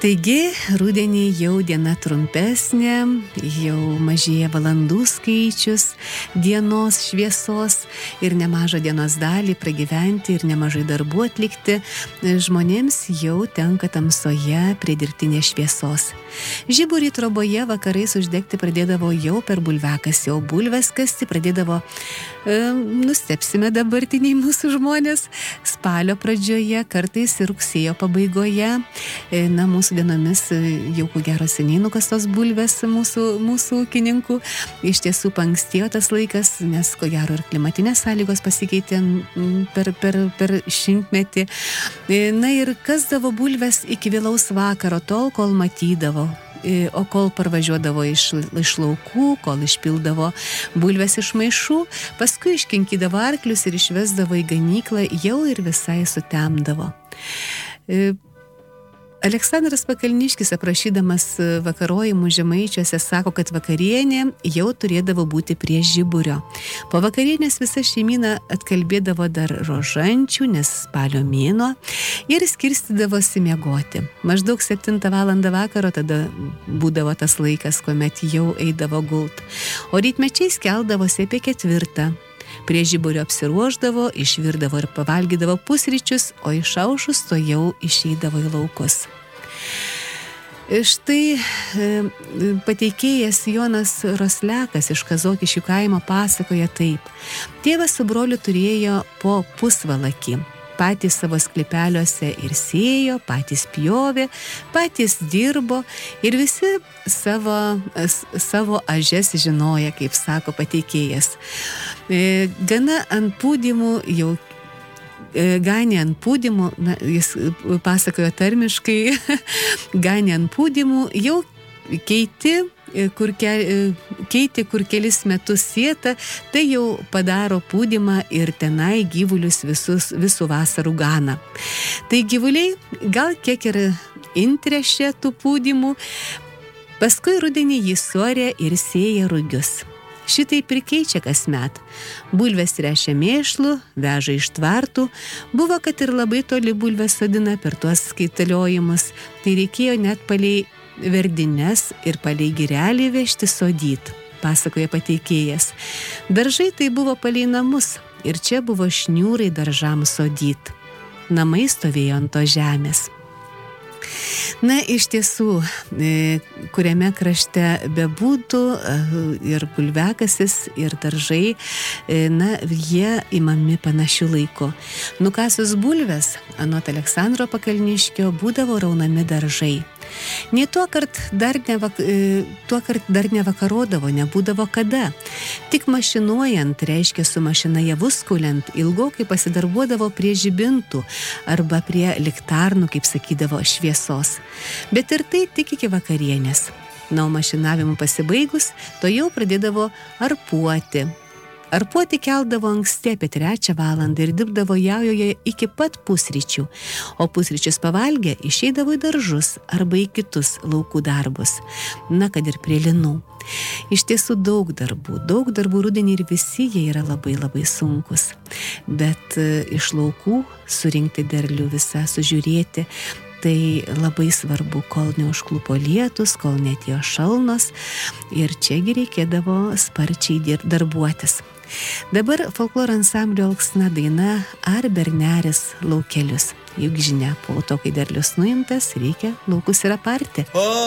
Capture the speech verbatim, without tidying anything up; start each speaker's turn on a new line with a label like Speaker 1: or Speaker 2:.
Speaker 1: Taigi, rudenį jau diena trumpesnė, jau mažėja valandų skaičius, dienos šviesos ir nemažą dienos dalį pragyventi ir nemažai darbų atlikti, žmonėms jau tenka tamsoje prie dirbtinės šviesos. Žiburį troboje vakarais uždegti pradėdavo jau per bulviakasį, o bulves kasti pradėdavo, e, nustepsime dabartiniai mūsų žmonės, spalio pradžioje, kartais ir rugsėjo pabaigoje. E, na, mūsų dienomis jau ko gero seniai nukastos bulvės mūsų, mūsų ūkininkų. Iš tiesų paankstėjo tas laikas, nes ko gero ir klimatinės sąlygos pasikeitė per, per, per šimtmetį. Na ir kasdavo bulves iki vėlaus vakaro, tol, kol matydavo. O kol parvažiuodavo iš, iš laukų, kol išpildavo bulves iš maišų, paskui iškinkydavo arklius ir išvesdavo į ganyklą, jau ir visai sutemdavo. Aleksandras Pakalniškis, aprašydamas vakarojimų Žemaičiuose, sako, kad vakarienė jau turėdavo būti prie žiburio. Po vakarienės visa šeimyna atkalbėdavo dar rožančių, nes spalio mėnuo, ir skirstydavosi miegoti. Maždaug septintą valandą vakaro tada būdavo tas laikas, kuomet jau eidavo gult. O rytmečiais keldavosi apie ketvirtą. Prie žiburio apsiruošdavo, išvirdavo ir pavalgydavo pusryčius, o išaušus to jau išeidavo į laukus. Štai pateikėjas Jonas Roslekas iš Kazokiškių kaimo pasakoja taip. Tėvas su broliu turėjo po pusvalakį. Patys savo sklypeliuose ir sėjo, patys pjovė, patys dirbo ir visi savo, savo ažes žinoja, kaip sako pateikėjas. Gana ant pūdymų jau ganė ant pūdymų, na, jis pasakojo tarmiškai, ganė ant pūdymų, jau keiti, kur, ke, keiti, kur kelis metus sieta, tai jau padaro pūdymą ir tenai gyvulius visus, visų vasarų gana. Tai gyvuliai gal kiek ir intrešė tų pūdymų, paskui rudenį jį suarė ir sėja rugius. Šitaip ir keičia kasmet. Bulves trešia mėšlu, veža iš tvartų. Buvo, kad ir labai toli bulves sodina per tuos skaitaliojimus. Tai reikėjo net palei verdines ir palei girelį vežti sodyt, pasakoja pateikėjas. Daržai tai buvo palei namus ir čia buvo šniūrai daržam sodyt. Namai stovėjo ant to žemės. Na, iš tiesų, kuriame krašte bebūtų ir bulviakasis, ir daržai, na, jie imami panašių laiku. Nukasus bulves, anot Aleksandro Pakalniškio, būdavo raunami daržai. Nei tuo kart dar, nevak, tuo kart dar nevakarodavo, nebūdavo kada. Tik mašinuojant, reiškia su mašina javus kuliant, ilgokai pasidarbuodavo prie žibintų arba prie liktarnų, kaip sakydavo, šviesos. Bet ir tai tik iki vakarienės. Na, o mašinavimų pasibaigus, to jau pradėdavo arpuoti. Arpuoti keldavo anksti apie trečią valandą ir dirbdavo jaujoje iki pat pusryčių, o pusryčius pavalgę išeidavo į daržus arba į kitus laukų darbus, na, kad ir prie linų. Iš tiesų daug darbų, daug darbų rudenį ir visi jie yra labai labai sunkus, bet iš laukų surinkti derlių visą, sužiūrėti, tai labai svarbu, kol neužklupo lietus, kol netėjo šalnos, ir čiagi reikėdavo sparčiai darbuotis. Dabar folkloro ansamblio Alksna daina Ar berneris laukelius. Juk žinia, po to, kai derlius nuimtas, reikia laukus ir aparti.